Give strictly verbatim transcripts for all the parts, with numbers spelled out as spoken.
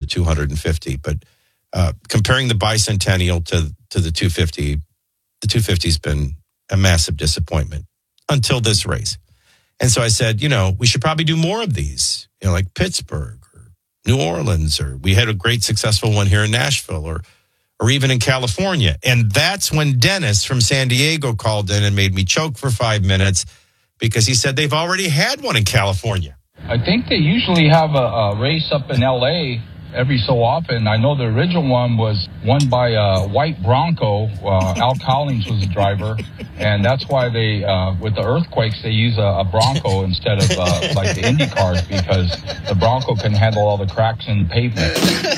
two hundred fifty. But uh, comparing the Bicentennial to, to the two fifty, the two fifty's been a massive disappointment until this race. And so I said, you know, we should probably do more of these, you know, like Pittsburgh or New Orleans, or we had a great successful one here in Nashville, or or even in California. And that's when Dennis from San Diego called in and made me choke for five minutes because he said they've already had one in California. I think they usually have a, a race up in L A every so often. I know the original one was won by a white Bronco. Uh, Al Collins was the driver. And that's why they, uh, with the earthquakes, they use a, a Bronco instead of uh, like the Indy cars, because the Bronco can handle all the cracks in the pavement.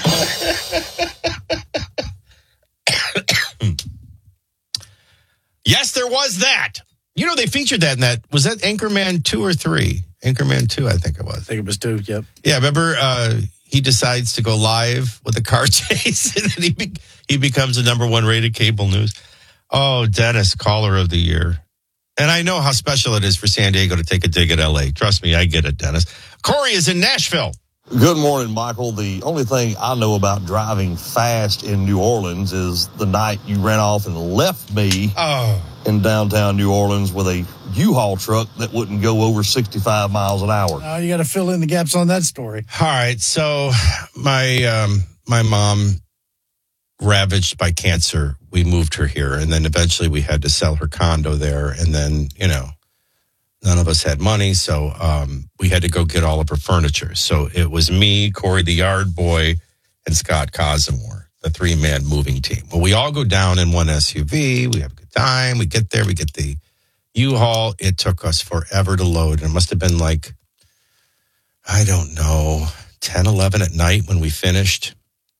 Yes, there was that. You know, they featured that in that. Was that Anchorman two or three? Anchorman two, I think it was. I think it was two, yep. Yeah, remember uh, he decides to go live with a car chase, and then he, be- he becomes the number one rated cable news. Oh, Dennis, caller of the year. And I know how special it is for San Diego to take a dig at L A. Trust me, I get it, Dennis. Corey is in Nashville. Good morning, Michael. The only thing I know about driving fast in New Orleans is the night you ran off and left me oh. in downtown New Orleans with a U-Haul truck that wouldn't go over sixty-five miles an hour. Oh, you got to fill in the gaps on that story. All right. So my um, my mom, ravaged by cancer, we moved her here. And then eventually we had to sell her condo there. And then, you know, none of us had money. So um, we had to go get all of her furniture. So it was me, Corey the yard boy, and Scott Cosmore, the three-man moving team. Well, we all go down in one S U V. We have a good time. We get there. We get the U-Haul. It took us forever to load. And it must have been like, I don't know, ten, eleven at night when we finished.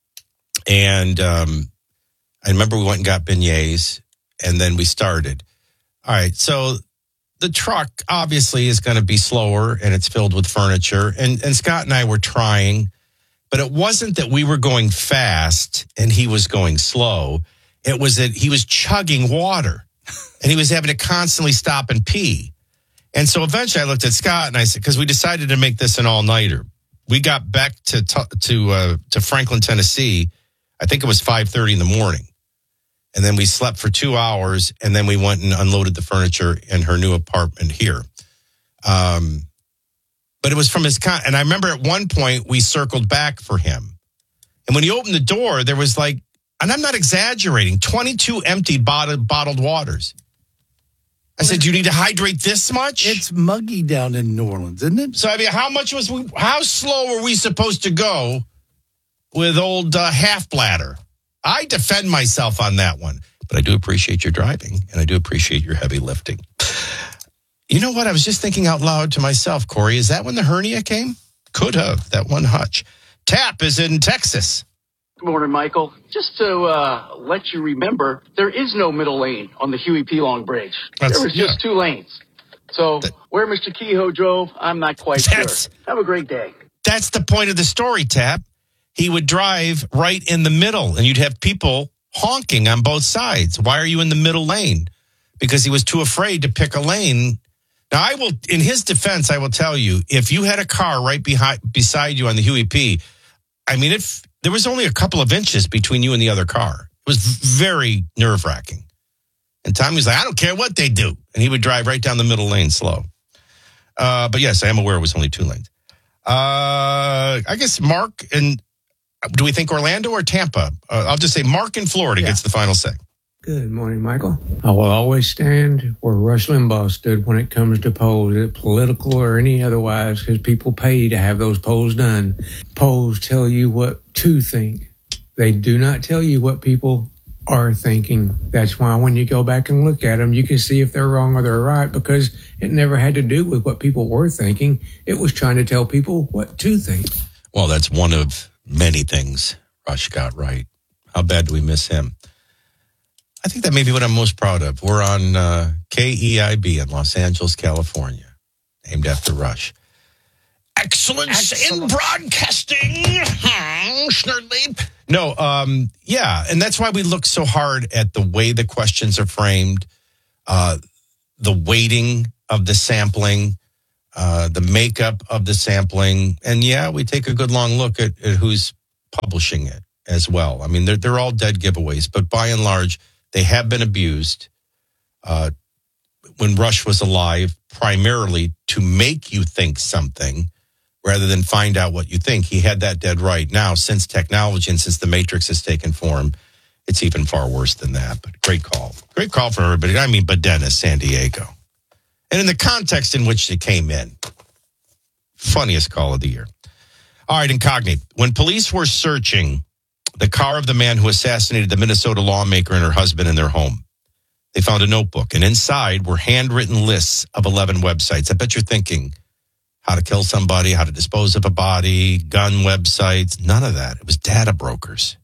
And um, I remember we went and got beignets, and then we started. All right, so the truck obviously is going to be slower, and it's filled with furniture. And, and Scott and I were trying, but it wasn't that we were going fast and he was going slow. It was that he was chugging water, and he was having to constantly stop and pee. And so eventually I looked at Scott and I said, because we decided to make this an all-nighter. We got back to to uh, to Franklin, Tennessee. I think it was five thirty in the morning. And then we slept for two hours, and then we went and unloaded the furniture in her new apartment here. Um, but it was from his con- and I remember at one point we circled back for him. And when he opened the door, there was like, and I'm not exaggerating, twenty-two empty bottled, bottled waters. I said, "Do you need to hydrate this much?" It's muggy down in New Orleans, isn't it? So, I mean, how much was we, how slow were we supposed to go with old uh, half bladder? I defend myself on that one, but I do appreciate your driving, and I do appreciate your heavy lifting. You know what? I was just thinking out loud to myself, Corey, is that when the hernia came? Could have, that one hutch. Tap is in Texas. Good morning, Michael. Just to uh, let you remember, there is no middle lane on the Huey P. Long Bridge. That's, there was just yeah. two lanes. So that, where Mister Kehoe drove, I'm not quite sure. Have a great day. That's the point of the story, Tap. He would drive right in the middle, and you'd have people honking on both sides. Why are you in the middle lane? Because he was too afraid to pick a lane. Now, I will, in his defense, I will tell you, if you had a car right behind, beside you on the Huey P., I mean, if there was only a couple of inches between you and the other car. It was very nerve-wracking. And Tommy was like, I don't care what they do. And he would drive right down the middle lane slow. Uh, but yes, I am aware it was only two lanes. Uh, I guess Mark and... Do we think Orlando or Tampa? Uh, I'll just say Mark in Florida yeah. gets the final say. Good morning, Michael. I will always stand where Rush Limbaugh stood when it comes to polls, political or any otherwise, because people pay to have those polls done. Polls tell you what to think. They do not tell you what people are thinking. That's why when you go back and look at them, you can see if they're wrong or they're right, because it never had to do with what people were thinking. It was trying to tell people what to think. Well, that's one of many things Rush got right. How bad do we miss him? I think that may be what I'm most proud of. We're on uh, K E I B in Los Angeles, California, named after Rush. Excellence Excellent. in broadcasting. Hmm, no, um, yeah, and that's why we look so hard at the way the questions are framed, uh, the weighting of the sampling, uh, the makeup of the sampling. And yeah, we take a good long look at, at who's publishing it as well. I mean, they're, they're all dead giveaways, but by and large, they have been abused. Uh, when Rush was alive, primarily to make you think something rather than find out what you think. He had that dead right. Now, since technology and since the Matrix has taken form, it's even far worse than that. But great call. Great call from everybody. I mean, Badenas, San Diego. And in the context in which it came in, funniest call of the year. All right, Incognito. When police were searching the car of the man who assassinated the Minnesota lawmaker and her husband in their home, they found a notebook, and inside were handwritten lists of eleven websites. I bet you're thinking how to kill somebody, how to dispose of a body, gun websites. None of that. It was data brokers.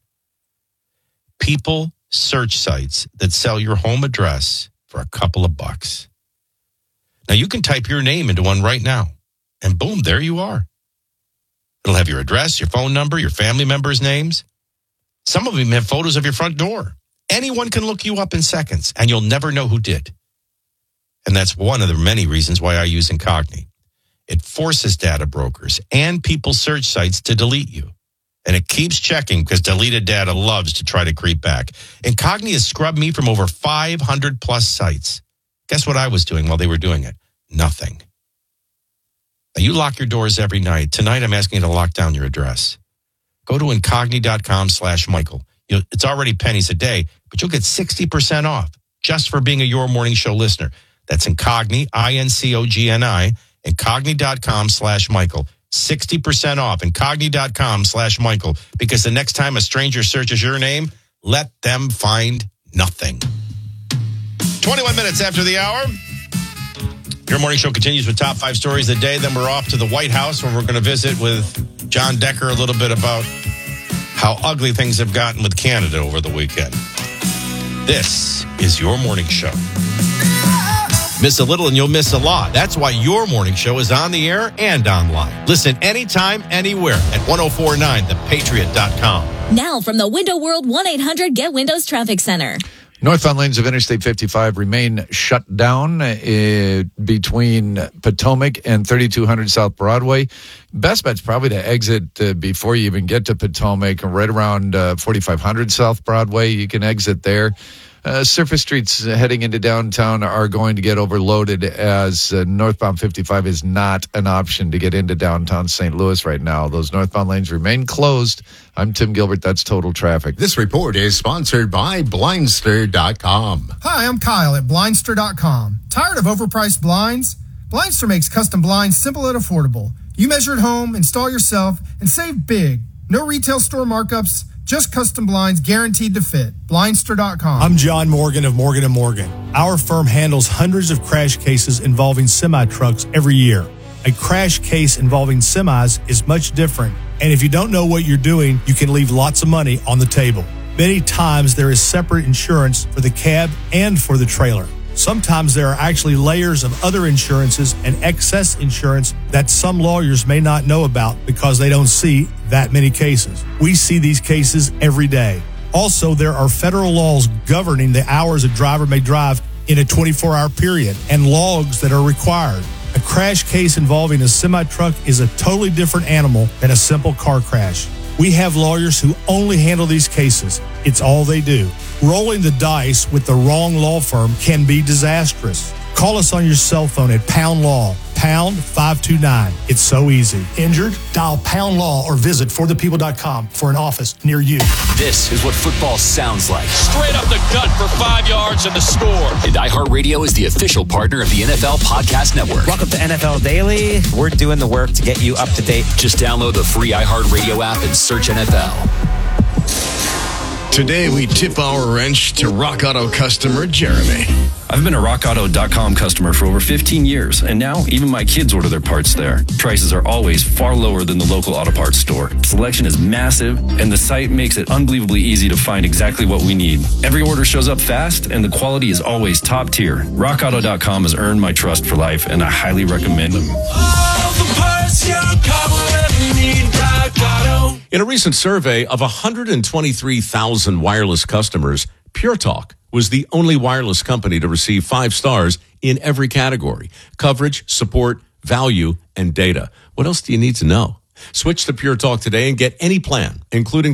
People search sites that sell your home address for a couple of bucks. Now, you can type your name into one right now, and boom, there you are. It'll have your address, your phone number, your family members' names. Some of them have photos of your front door. Anyone can look you up in seconds, and you'll never know who did. And that's one of the many reasons why I use Incognito. It forces data brokers and people's search sites to delete you. And it keeps checking because deleted data loves to try to creep back. Incognito has scrubbed me from over five hundred plus sites. Guess what I was doing while they were doing it? Nothing. Now, you lock your doors every night. Tonight, I'm asking you to lock down your address. Go to incognito.com slash Michael. You'll, it's already pennies a day, but you'll get sixty percent off just for being a Your Morning Show listener. That's Incogni, I N C O G N I, Incogni.com slash Michael. sixty percent off, Incogni.com slash Michael. Because the next time a stranger searches your name, let them find nothing. twenty-one minutes after the hour. Your Morning Show continues with top five stories of the day. Then we're off to the White House where we're going to visit with John Decker a little bit about how ugly things have gotten with Canada over the weekend. This is Your Morning Show. Miss a little and you'll miss a lot. That's why Your Morning Show is on the air and online. Listen anytime, anywhere at ten forty-nine the patriot dot com. Now from the Window World one eight hundred Get Windows Traffic Center. Northbound lanes of Interstate fifty-five remain shut down uh, between Potomac and thirty-two hundred South Broadway. Best bet's probably to exit uh, before you even get to Potomac, right around uh, forty-five hundred South Broadway. You can exit there. Uh, surface streets heading into downtown are going to get overloaded as uh, northbound fifty-five is not an option to get into downtown Saint Louis right now. Those northbound lanes remain closed. I'm Tim Gilbert. That's Total Traffic. This report is sponsored by Blindster dot com. Hi, I'm Kyle at Blindster dot com. Tired of overpriced blinds? Blindster makes custom blinds simple and affordable. You measure at home, install yourself, and save big. No retail store markups, just custom blinds guaranteed to fit. Blindster dot com. I'm John Morgan of Morgan and Morgan. Our firm handles hundreds of crash cases involving semi-trucks every year. A crash case involving semis is much different, and if you don't know what you're doing, you can leave lots of money on the table. Many times there is separate insurance for the cab and for the trailer. Sometimes there are actually layers of other insurances and excess insurance that some lawyers may not know about because they don't see that many cases. We see these cases every day. Also, there are federal laws governing the hours a driver may drive in a twenty-four hour period and logs that are required. A crash case involving a semi-truck is a totally different animal than a simple car crash. We have lawyers who only handle these cases. It's all they do. Rolling the dice with the wrong law firm can be disastrous. Call us on your cell phone at Pound Law, pound five two nine. It's so easy. Injured? Dial Pound Law or visit for the people dot com for an office near you. This is what football sounds like. Straight up the gut for five yards and the score. And iHeartRadio is the official partner of the N F L Podcast Network. Welcome to N F L Daily. We're doing the work to get you up to date. Just download the free iHeartRadio app and search N F L. Today, we tip our wrench to Rock Auto customer Jeremy. I've been a rock auto dot com customer for over fifteen years, and now even my kids order their parts there. Prices are always far lower than the local auto parts store. Selection is massive, and the site makes it unbelievably easy to find exactly what we need. Every order shows up fast, and the quality is always top tier. rock auto dot com has earned my trust for life, and I highly recommend them. All the parts your car will ever need, Rock Auto. In a recent survey of one hundred twenty-three thousand wireless customers, Pure Talk was the only wireless company to receive five stars in every category: coverage, support, value, and data. What else do you need to know? Switch to Pure Talk today and get any plan, including